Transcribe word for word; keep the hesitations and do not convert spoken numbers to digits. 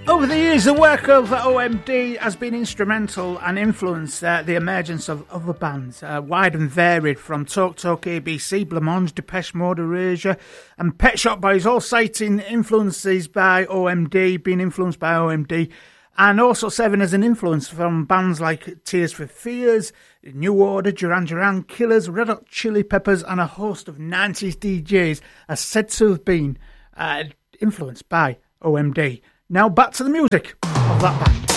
Over the years, the work of O M D has been instrumental and influenced uh, the emergence of other bands, uh, wide and varied, from Talk Talk, A B C, Blancmange, Depeche Mode, Erasure, and Pet Shop Boys, all citing influences by O M D, being influenced by O M D, and also serving as an influence from bands like Tears for Fears, New Order, Duran Duran, Killers, Red Hot Chili Peppers, and a host of nineties D Js are said to have been uh, influenced by O M D. Now back to the music of that band.